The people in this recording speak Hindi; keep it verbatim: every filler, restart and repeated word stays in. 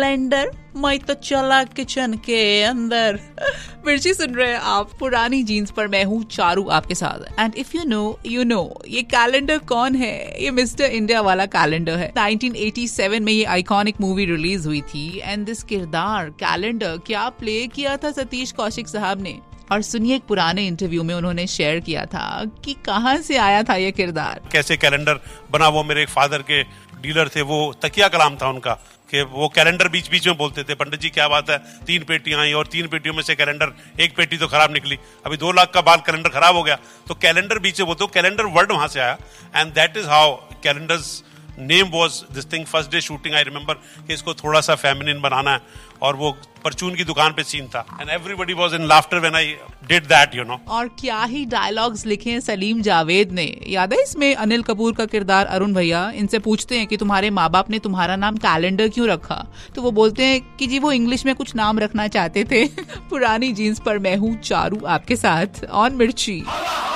कैलेंडर मैं तो चला किचन के अंदर। मिर्ची सुन रहे हैं आप पुरानी जीन्स पर, मैं हूँ चारू आपके साथ। And if you know you know ये कैलेंडर कौन है? ये मिस्टर इंडिया वाला कैलेंडर है। नाइनटीन एटी सेवन में ये आइकॉनिक मूवी रिलीज हुई थी एंड दिस किरदार कैलेंडर क्या प्ले किया था सतीश कौशिक साहब ने। और सुनिए एक पुराने इंटरव्यू में उन्होंने शेयर किया था कि कहाँ से आया था ये किरदार। कैसे कैलेंडर बना, वो मेरे फादर के डीलर थे, वो तकिया कलाम था उनका कि वो कैलेंडर बीच बीच में बोलते थे, पंडित जी क्या बात है तीन पेटियां आई और तीन पेटियों में से कैलेंडर एक पेटी तो खराब निकली, अभी दो लाख का बाल कैलेंडर खराब हो गया, तो कैलेंडर बीच में बोलते, कैलेंडर वर्ड वहां से आया। And that is how calendars name was this thing. First day shooting I remember कि इसको थोड़ा सा फेमिनिन बनाना है, और वो परचून की दुकान पे सीन था and everybody was in laughter when I did that, you know. और क्या ही डायलॉग्स लिखे हैं सलीम जावेद ने। याद है इसमें अनिल कपूर का किरदार अरुण भैया, इनसे पूछते हैं कि तुम्हारे माँ बाप ने तुम्हारा नाम कैलेंडर क्यों रखा, तो वो बोलते हैं कि जी वो इंग्लिश में कुछ नाम रखना चाहते थे। पुरानी जीन्स पर मैं हूँ चारू आपके साथ ऑन मिर्ची।